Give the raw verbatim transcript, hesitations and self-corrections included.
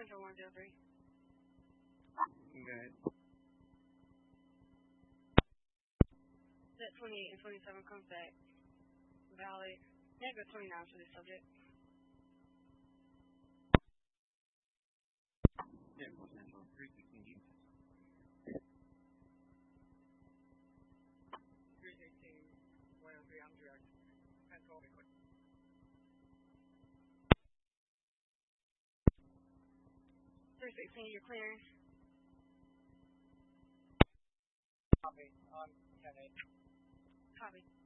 Central one zero three. Good. Set twenty-eight and twenty-seven comes back. Valid. Negative twenty-nine for this subject. Yeah, Central three sixteen. three sixteen, one oh three, I'm direct. Pencil. three sixteen, you're clearing. Copy. On ten eight. Copy.